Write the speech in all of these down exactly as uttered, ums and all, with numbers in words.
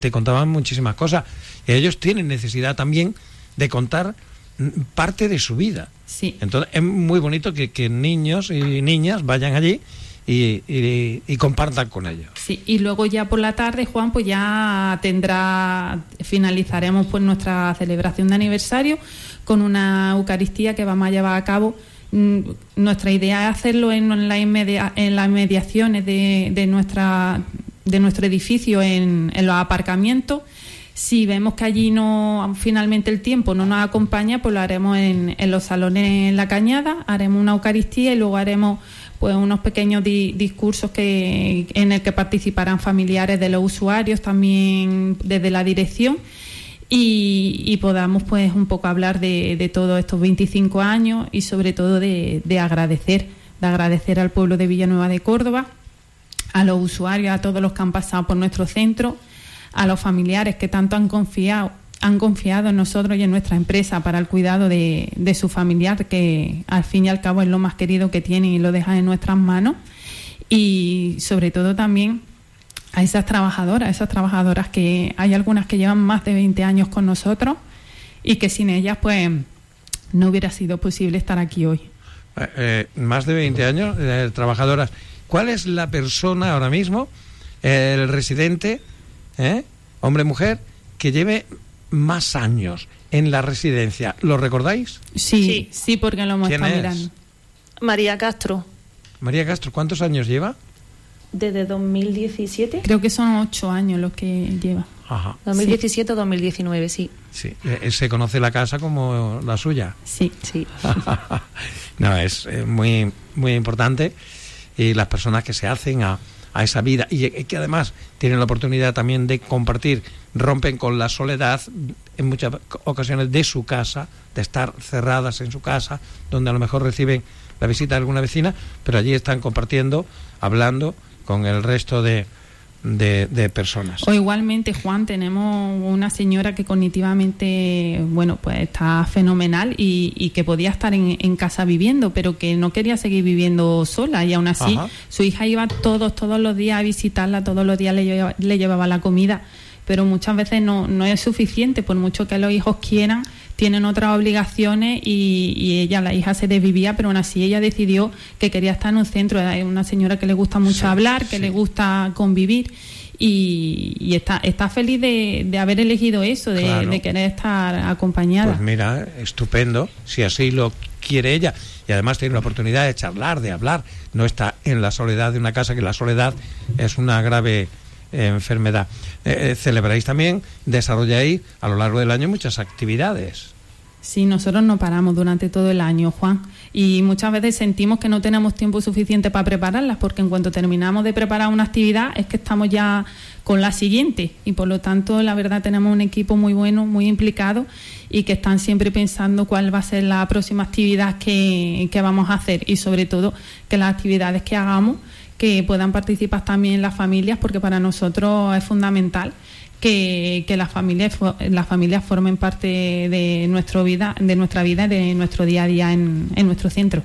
te contaban muchísimas cosas. Y ellos tienen necesidad también de contar parte de su vida. Sí. Entonces es muy bonito que, que niños y niñas vayan allí y, y, y compartan con ellos. Sí, y luego ya por la tarde, Juan, pues ya tendrá, finalizaremos pues nuestra celebración de aniversario con una Eucaristía que vamos a llevar a cabo. Nuestra idea es hacerlo en, la inmedia, en las inmediaciones de, de, nuestra, de nuestro edificio, en, en los aparcamientos. Si vemos que allí no, finalmente el tiempo no nos acompaña, pues lo haremos en, en los salones en La Cañada, haremos una Eucaristía y luego haremos pues unos pequeños di, discursos que en el que participarán familiares de los usuarios, también desde la dirección, y, y podamos pues un poco hablar de, de todos estos veinticinco años y sobre todo de, de agradecer, de agradecer al pueblo de Villanueva de Córdoba, a los usuarios, a todos los que han pasado por nuestro centro, a los familiares que tanto han confiado han confiado en nosotros y en nuestra empresa para el cuidado de, de su familiar, que al fin y al cabo es lo más querido que tienen y lo dejan en nuestras manos, y sobre todo también a esas trabajadoras, esas trabajadoras que hay algunas que llevan más de veinte años con nosotros y que sin ellas pues no hubiera sido posible estar aquí hoy. Eh, eh, más de veinte años, eh, trabajadoras. ¿Cuál es la persona ahora mismo, eh, el residente, ¿Eh? hombre, mujer, que lleve más años en la residencia? ¿Lo recordáis? Sí, sí, sí, porque lo hemos ¿Quién estado es? mirando. María Castro. María Castro, ¿cuántos años lleva? Desde dos mil diecisiete. Creo que son ocho años los que lleva. Ajá. dos mil diecisiete o dos mil diecinueve, sí. Sí, eh, se conoce la casa como la suya. Sí, sí. No, es eh, muy, muy importante, y las personas que se hacen a a esa vida y que además tienen la oportunidad también de compartir, rompen con la soledad en muchas ocasiones de su casa, de estar cerradas en su casa, donde a lo mejor reciben la visita de alguna vecina, pero allí están compartiendo, hablando con el resto de De, de personas. O igualmente, Juan, tenemos una señora que cognitivamente, bueno, pues está fenomenal y, y que podía estar en, en casa viviendo, pero que no quería seguir viviendo sola, y aún así Ajá. su hija iba todos, todos los días a visitarla, todos los días le llevaba, le llevaba la comida, pero muchas veces no, no es suficiente, por mucho que los hijos quieran, tienen otras obligaciones, y, y ella, la hija, se desvivía, pero aún así ella decidió que quería estar en un centro. Es una señora que le gusta mucho sí, hablar, que sí. le gusta convivir, y, y está, está feliz de, de haber elegido eso, de, claro. de querer estar acompañada. Pues mira, estupendo, si así lo quiere ella, y además tiene la oportunidad de charlar, de hablar, no está en la soledad de una casa, que la soledad es una grave enfermedad. Eh, celebráis también, desarrolláis a lo largo del año muchas actividades. Sí, nosotros no paramos durante todo el año, Juan, y muchas veces sentimos que no tenemos tiempo suficiente para prepararlas, porque en cuanto terminamos de preparar una actividad es que estamos ya con la siguiente, y por lo tanto la verdad tenemos un equipo muy bueno, muy implicado, y que están siempre pensando cuál va a ser la próxima actividad que, que vamos a hacer, y sobre todo que las actividades que hagamos que puedan participar también las familias, porque para nosotros es fundamental que, que las familias las familias formen parte de nuestra vida, de nuestra vida, de nuestro día a día en, en nuestro centro.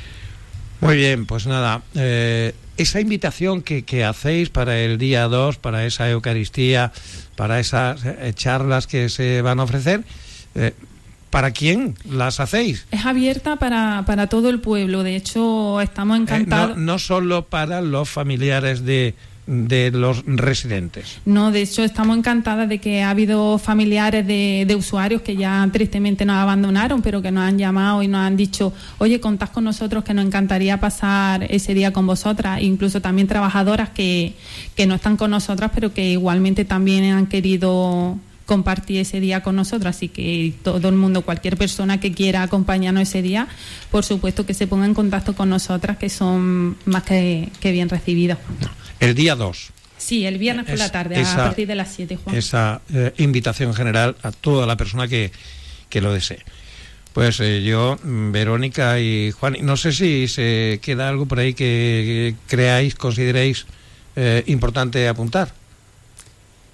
Muy bien, pues nada, eh, esa invitación que, que hacéis para el día dos, para esa Eucaristía, para esas eh, charlas que se van a ofrecer, eh, ¿para quién las hacéis? Es abierta para, para todo el pueblo. De hecho, estamos encantados. Eh, no, no solo para los familiares de, de los residentes. No, de hecho, estamos encantadas de que ha habido familiares de, de usuarios que ya tristemente nos abandonaron, pero que nos han llamado y nos han dicho, oye, contad con nosotros, que nos encantaría pasar ese día con vosotras. Incluso también trabajadoras que, que no están con nosotras, pero que igualmente también han querido compartir ese día con nosotros, así que todo el mundo, cualquier persona que quiera acompañarnos ese día, por supuesto que se ponga en contacto con nosotras, que son más que, que bien recibidos. El día dos. Sí, el viernes por es, la tarde, esa, a partir de las siete, Juan. Esa eh, invitación general a toda la persona que, que lo desee. Pues eh, yo, Verónica y Juan, no sé si se queda algo por ahí que, que creáis, consideréis eh, importante apuntar.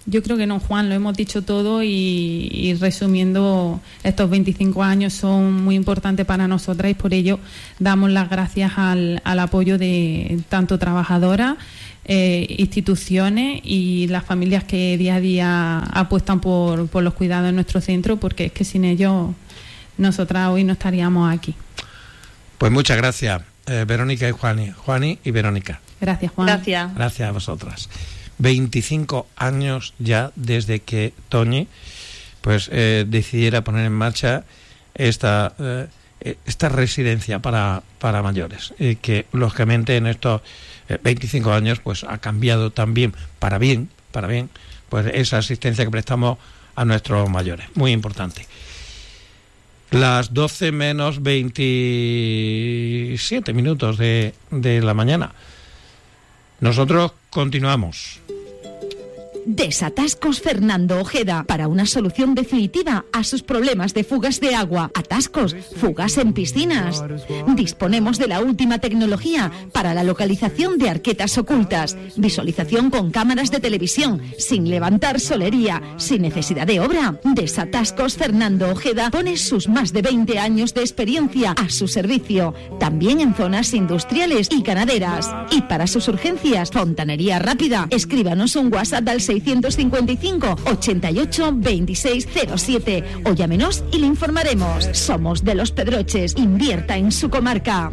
Yo creo que no, Juan, lo hemos dicho todo y, y resumiendo, estos veinticinco años son muy importantes para nosotras y por ello damos las gracias al, al apoyo de tanto trabajadoras, eh, instituciones y las familias que día a día apuestan por, por los cuidados en nuestro centro, porque es que sin ellos nosotras hoy no estaríamos aquí. Pues muchas gracias, eh, Verónica y Juani. Juani y Verónica. Gracias, Juan. Gracias. Gracias a vosotras. veinticinco años ya desde que Toñi pues eh, decidiera poner en marcha esta eh, esta residencia para, para mayores, y que lógicamente en estos eh, veinticinco años pues ha cambiado también para bien, para bien, pues esa asistencia que prestamos a nuestros mayores, muy importante. Las doce menos veintisiete minutos de, de la mañana. Nosotros continuamos. Desatascos Fernando Ojeda, para una solución definitiva a sus problemas de fugas de agua, atascos, fugas en piscinas. Disponemos de la última tecnología para la localización de arquetas ocultas, visualización con cámaras de televisión, sin levantar solería, sin necesidad de obra. Desatascos Fernando Ojeda pone sus más de veinte años de experiencia a su servicio, también en zonas industriales y ganaderas. Y para sus urgencias, fontanería rápida. Escríbanos un WhatsApp al seiscientos cincuenta y cinco, ochenta y ocho, veintiséis cero siete o llámenos y le informaremos. Somos de Los Pedroches. Invierta en su comarca.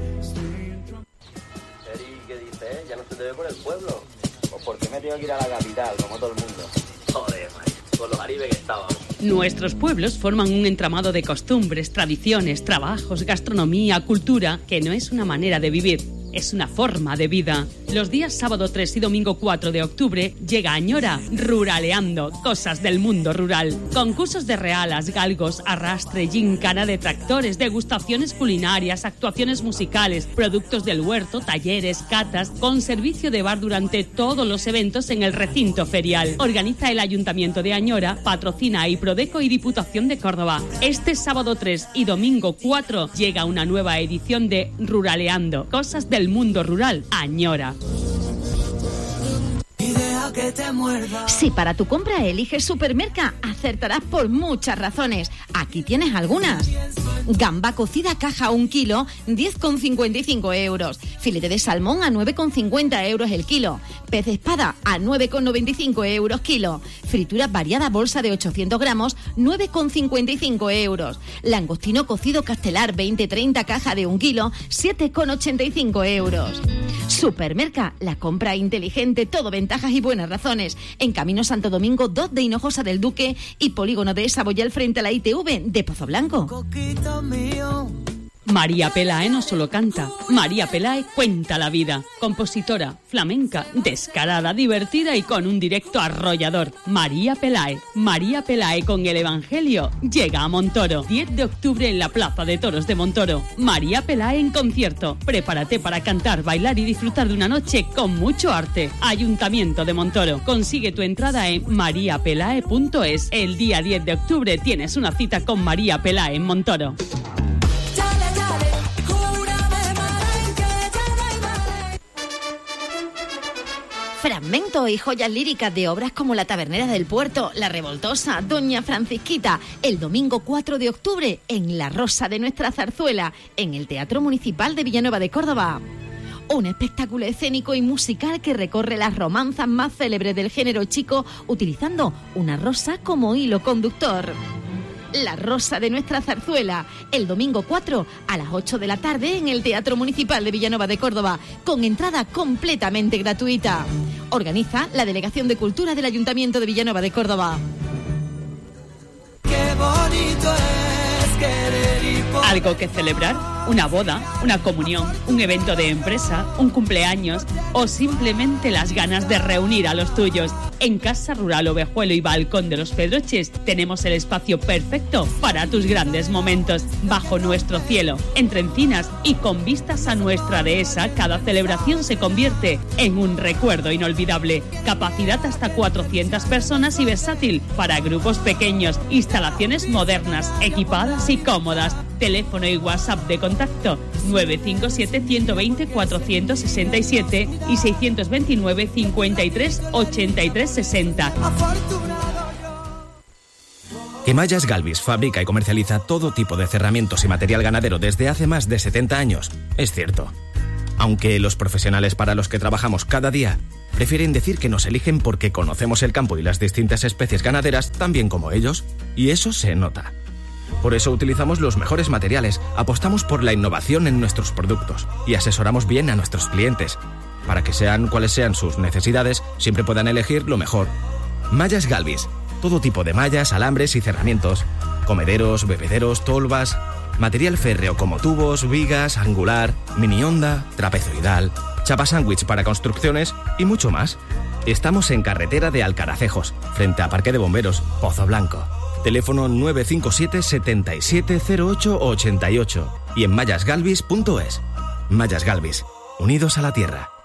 Eri, ¿qué dices? ¿Ya no se te ve por el pueblo? ¿O por qué me tengo que ir a la capital, como todo el mundo? Joder, man, con los aribe que estábamos. Nuestros pueblos forman un entramado de costumbres, tradiciones, trabajos, gastronomía, cultura, que no es una manera de vivir. Es una forma de vida. Los días sábado tres y domingo cuatro de octubre llega a Añora Ruraleando, cosas del mundo rural. Concursos de realas, galgos, arrastre, gincana de tractores, degustaciones culinarias, actuaciones musicales, productos del huerto, talleres, catas, con servicio de bar durante todos los eventos en el recinto ferial. Organiza el Ayuntamiento de Añora, patrocina a Iprodeco y Diputación de Córdoba. Este sábado tres y domingo cuatro llega una nueva edición de Ruraleando, cosas del el mundo rural, Añora. Si para tu compra eliges Supermerca, acertarás por muchas razones. Aquí tienes algunas. Gamba cocida caja un kilo, diez con cincuenta y cinco euros. Filete de salmón a nueve con cincuenta euros el kilo. Pez espada a nueve con noventa y cinco euros kilo. Fritura variada bolsa de ochocientos gramos, nueve con cincuenta y cinco euros. Langostino cocido castelar veinte treinta caja de un kilo, siete con ochenta y cinco euros. Supermerca, la compra inteligente, todo ventajas y buenas razones. En Camino Santo Domingo dos de Hinojosa del Duque y Polígono de Saboyal frente a la I T V de Pozo Blanco. María Pelae no solo canta, María Pelae cuenta la vida. Compositora, flamenca, descarada, divertida y con un directo arrollador. María Pelae, María Pelae con el Evangelio, llega a Montoro. diez de octubre en la Plaza de Toros de Montoro. María Pelae en concierto. Prepárate para cantar, bailar y disfrutar de una noche con mucho arte. Ayuntamiento de Montoro. Consigue tu entrada en maria pelae punto es. El día diez de octubre tienes una cita con María Pelae en Montoro. Fragmento y joyas líricas de obras como La Tabernera del Puerto, La Revoltosa, Doña Francisquita, el domingo cuatro de octubre en La Rosa de Nuestra Zarzuela, en el Teatro Municipal de Villanueva de Córdoba. Un espectáculo escénico y musical que recorre las romanzas más célebres del género chico utilizando una rosa como hilo conductor. La Rosa de Nuestra Zarzuela, el domingo cuatro a las ocho de la tarde en el Teatro Municipal de Villanueva de Córdoba, con entrada completamente gratuita. Organiza la Delegación de Cultura del Ayuntamiento de Villanueva de Córdoba. Qué bonito es querer y poder. ¿Algo que celebrar? ¿Una boda? ¿Una comunión? ¿Un evento de empresa? ¿Un cumpleaños? ¿O simplemente las ganas de reunir a los tuyos? En Casa Rural Ovejuelo y Balcón de los Pedroches tenemos el espacio perfecto para tus grandes momentos. Bajo nuestro cielo, entre encinas y con vistas a nuestra dehesa, cada celebración se convierte en un recuerdo inolvidable. Capacidad hasta cuatrocientas personas y versátil para grupos pequeños. Instalaciones modernas, equipadas y cómodas. Teléfono y WhatsApp de contacto nueve cinco siete, uno dos cero, cuatro seis siete y seiscientos veintinueve, cincuenta y tres, ochenta y tres, sesenta. Que Mallas Galvis fabrica y comercializa todo tipo de cerramientos y material ganadero desde hace más de setenta años, es cierto. Aunque los profesionales para los que trabajamos cada día prefieren decir que nos eligen porque conocemos el campo y las distintas especies ganaderas tan bien como ellos, y eso se nota. Por eso utilizamos los mejores materiales, apostamos por la innovación en nuestros productos y asesoramos bien a nuestros clientes. Para que sean cuales sean sus necesidades, siempre puedan elegir lo mejor. Mallas Galvis. Todo tipo de mallas, alambres y cerramientos. Comederos, bebederos, tolvas. Material férreo como tubos, vigas, angular, mini onda, trapezoidal, chapa sándwich para construcciones y mucho más. Estamos en carretera de Alcaracejos, frente a Parque de Bomberos, Pozo Blanco. Teléfono nueve cinco siete, setenta y siete, cero ocho, ochenta y ocho y en mallas galvis punto es. Mallas Galvis, unidos a la tierra.